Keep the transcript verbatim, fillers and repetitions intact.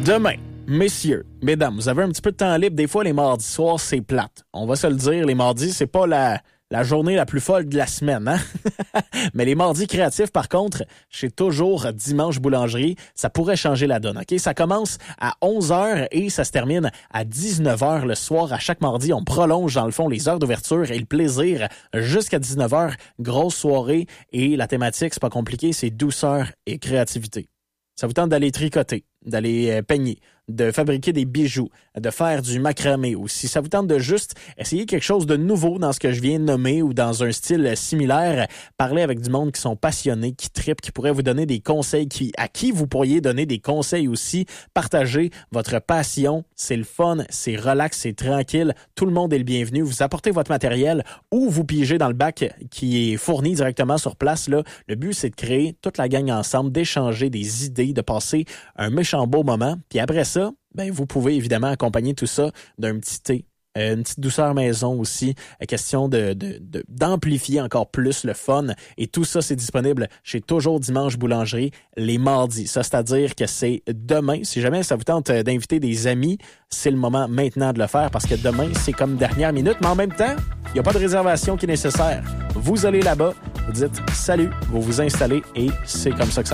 Demain, messieurs, mesdames, vous avez un petit peu de temps libre. Des fois, les mardis soirs, c'est plate. On va se le dire, les mardis, c'est pas la... La journée la plus folle de la semaine, hein? Mais les mardis créatifs, par contre, chez toujours Dimanche Boulangerie, ça pourrait changer la donne, OK? Ça commence à onze heures et ça se termine à dix-neuf heures le soir. À chaque mardi, on prolonge, dans le fond, les heures d'ouverture et le plaisir jusqu'à dix-neuf heures. Grosse soirée et la thématique, c'est pas compliqué, c'est douceur et créativité. Ça vous tente d'aller tricoter, d'aller peigner, de fabriquer des bijoux, de faire du macramé, ou si ça vous tente de juste essayer quelque chose de nouveau dans ce que je viens de nommer ou dans un style similaire, parler avec du monde qui sont passionnés, qui trippent, qui pourraient vous donner des conseils, qui, à qui vous pourriez donner des conseils aussi, partager votre passion, c'est le fun, c'est relax, c'est tranquille, tout le monde est le bienvenu, vous apportez votre matériel ou vous pigez dans le bac qui est fourni directement sur place. Là. Le but, c'est de créer toute la gang ensemble, d'échanger des idées, de passer un méchant beau moment, puis après ça, ben, vous pouvez évidemment accompagner tout ça d'un petit thé, euh, une petite douceur maison aussi, question de, de, de, d'amplifier encore plus le fun. Et tout ça, c'est disponible chez Toujours Dimanche Boulangerie les mardis. Ça, c'est-à-dire que c'est demain. Si jamais ça vous tente d'inviter des amis, c'est le moment maintenant de le faire parce que demain, c'est comme dernière minute. Mais en même temps, il n'y a pas de réservation qui est nécessaire. Vous allez là-bas, vous dites « Salut », vous vous installez et c'est comme ça que ça